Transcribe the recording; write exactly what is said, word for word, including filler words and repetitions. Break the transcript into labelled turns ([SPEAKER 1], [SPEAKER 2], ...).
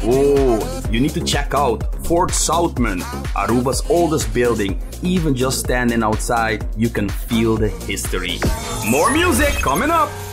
[SPEAKER 1] Oh, you need to check out Fort Southman, Aruba's oldest building. Even just standing outside, you can feel the history. More music coming up!